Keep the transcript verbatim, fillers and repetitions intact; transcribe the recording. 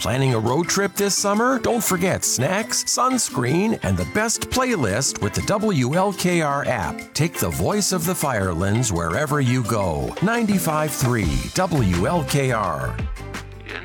Planning a road trip this summer? Don't forget snacks, sunscreen, and the best playlist with the W L K R app. Take the voice of the Firelands wherever you go. ninety-five point three W L K R.